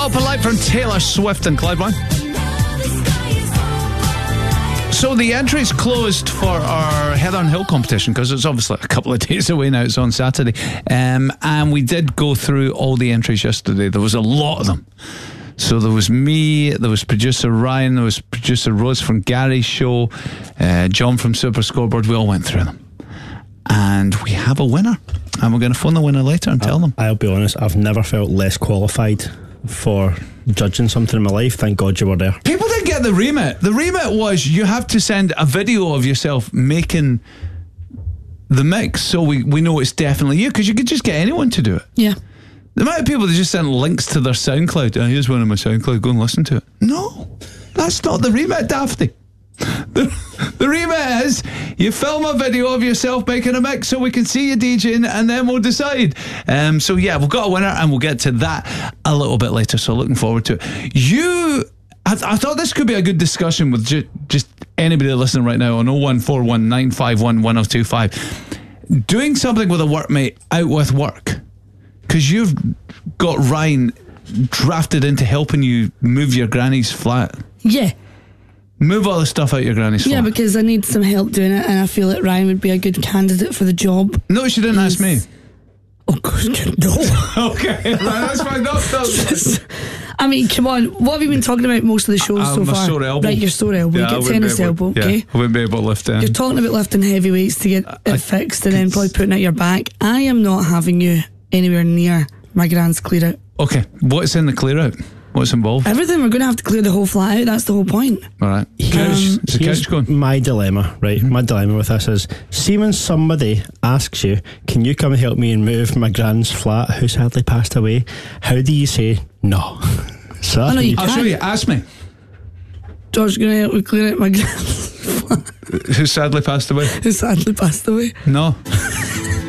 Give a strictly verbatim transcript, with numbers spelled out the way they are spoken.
Help a Light from Taylor Swift and Cloudline. So the entries closed for our Heather and Hill competition because it's obviously a couple of days away now. It's on Saturday. Um, and we did go through all the entries yesterday. There was a lot of them. So there was me, there was producer Ryan, there was producer Rose from Gary's show, uh, John from Super Scoreboard. We all went through them. And we have a winner. And we're going to phone the winner later and tell them. I'll be honest, I've never felt less qualified for judging something in my life. Thank God you were there. People didn't get the remit. The remit was you have to send a video of yourself making the mix so we, we know it's definitely you, because you could just get anyone to do it. Yeah. The amount of people that just send links to their SoundCloud, oh, here's one of my SoundCloud, go and listen to it. No, that's not the remit, Daphne. The, the remit is you film a video of yourself making a mix so we can see you DJing, and then we'll decide. Um, so yeah, we've got a winner and we'll get to that a little bit later, so looking forward to it. You I, I thought this could be a good discussion with ju- just anybody listening right now on oh one four one nine five one one oh two five. Doing something with a workmate out with work, because you've got Ryan drafted into helping you move your granny's flat. Yeah. Move all the stuff out your granny's flat. Yeah, because I need some help doing it, and I feel that Ryan would be a good candidate for the job. No, she didn't He's... ask me. Oh, God, no. Okay, that's fine. No, no. I mean, come on. What have you been talking about most of the shows I'm so a far? Sore elbow. Right, your sore elbow. Yeah, you get tennis elbow, yeah, okay? I wouldn't be able to lift it. You're talking about lifting heavy weights to get I, it fixed and then probably putting out your back. I am not having you anywhere near my grand's clear out. Okay, what's in the clear out? What's involved? Everything. We're going to have to clear the whole flat out. That's the whole point. All right. Here's, couch. Is the couch going? My dilemma, right? Mm-hmm. My dilemma with this is, see when somebody asks you, can you come and help me and move my grand's flat who sadly passed away? How do you say no? So oh, no, you I'll can. show you. Ask me. George's going to help me clear out my grand's flat. Who sadly passed away? Who sadly passed away. No.